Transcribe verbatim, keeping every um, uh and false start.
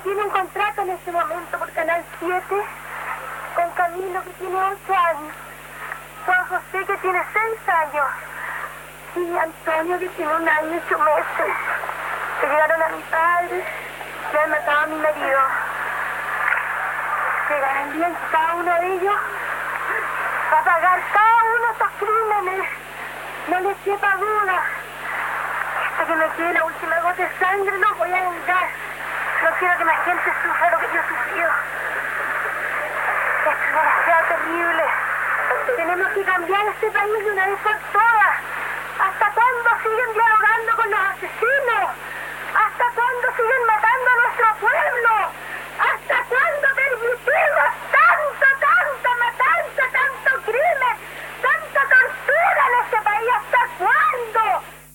tiene un contrato en este momento por Canal siete con Camilo, que tiene ocho años, Juan José, que tiene seis años, y Antonio, que tiene un año y ocho meses. Que llegaron a mi padre, le han matado a mi marido. Llegarían cada uno de ellos a pagar cada uno de estos crímenes. No les quepa duda. Hasta que me quede la última gota de sangre no voy a vengar. No quiero que la gente sufra lo que yo he sufrido. Esto es demasiado terrible. Tenemos que cambiar este país de una vez por todas.